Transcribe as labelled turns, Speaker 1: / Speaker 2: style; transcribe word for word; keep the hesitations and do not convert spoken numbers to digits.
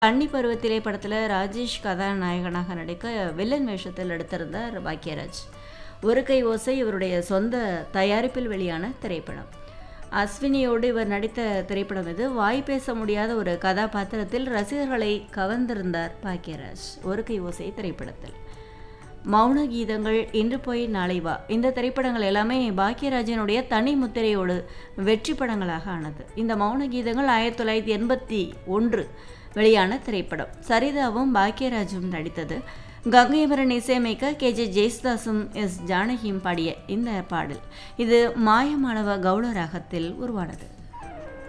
Speaker 1: கன்னி பருவத்திலே படத்தில் ராஜேஷ் கதாநாயகனாக நடிக்க வில்லன் வேஷத்தில் எடுத்திருந்தார் பாக்யராஜ். ஒரு கை ஓசை இவருடைய சொந்த தயாரிப்பில் வெளியான திரைப்படம். அஸ்வினியோடு இவர் நடித்த திரைப்படம் இது. வாய் பேச முடியாத ஒரு கதாபாத்திரத்தில் ரசிகர்களை கவர்ந்திருந்தார் பாக்யராஜ் ஒரு கை ஓசை திரைப்படத்தில். மௌன கீதங்கள், இன்று போய் நாளை வா, இந்த திரைப்படங்கள் எல்லாமே பாக்யராஜனுடைய தனி முத்திரையோடு வெற்றி படங்களாக ஆனது. இந்த மௌன கீதங்கள் ஆயிரத்தி தொள்ளாயிரத்தி எண்பத்தி ஒன்று வெளியான திரைப்படம். சரிதாவும் பாக்யராஜும் நடித்தது. கங்கைவரன் இசையமைக்க கே ஜே ஜெயசுதாசும் எஸ் ஜானகியும் பாடிய இந்த பாடல் இது மாயமானவ கவுள ராகத்தில் உருவானது.